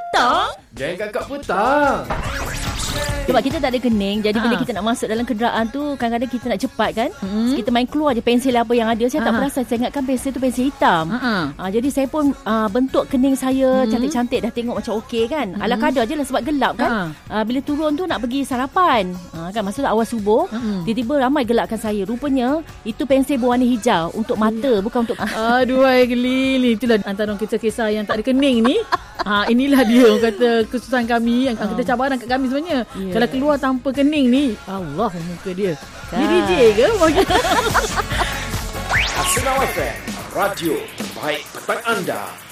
petang. Geng Kakak Petang. Sebab kita tak ada kening. Jadi bila kita nak masuk dalam kenderaan tu, kadang-kadang kita nak cepat kan. So, kita main keluar je pensel apa yang ada. Saya tak perasan. Saya ingatkan pensel tu pensel hitam. Jadi saya pun bentuk kening saya cantik-cantik. Dah tengok macam okey kan. Ala kadar je lah sebab gelap kan. Bila turun tu nak pergi sarapan kan, masa tu awal subuh. Tiba-tiba ramai gelakkan saya. Rupanya itu pensel berwarna hijau. Untuk mata, bukan untuk... Aduh, geli ni. Itulah antara kisah-kisah yang tak ada kening ni. Inilah dia orang kata kesusahan kami, yang kita cabaran kat kami sebenarnya. Kalau keluar tanpa kening ni, Allah muka dia. Ni DJ ke? Asnaf FM, radio baik petang anda.